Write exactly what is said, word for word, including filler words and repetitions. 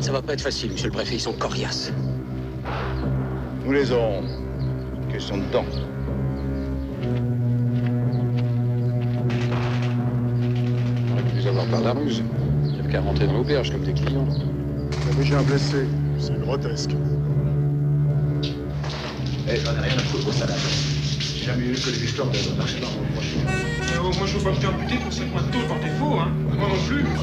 Ça va pas être facile, monsieur le préfet, ils sont coriaces. Nous les aurons. Question de temps. On aurait pu les avoir par la ruse. Il n'y avait qu'à rentrer dans l'auberge comme des clients. Mais j'ai un blessé. C'est grotesque. Eh, j'en ai rien à foutre de ça là. J'ai jamais eu que les histoires de marcher dans mon proche. Euh, moi je veux pas me faire buter pour cinq mois de taux par défaut, hein. Moi non plus.